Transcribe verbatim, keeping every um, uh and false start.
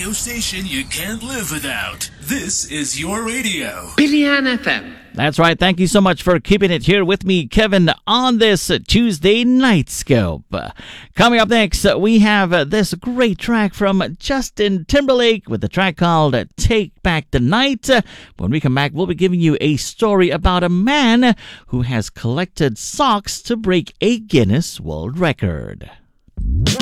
radio station you can't live without. This is your radio. Bilian F M. That's right. Thank you so much for keeping it here with me, Kevin, on this Tuesday Night Scope. Coming up next, we have this great track from Justin Timberlake with the track called Take Back the Night. When we come back, we'll be giving you a story about a man who has collected socks to break a Guinness World Record.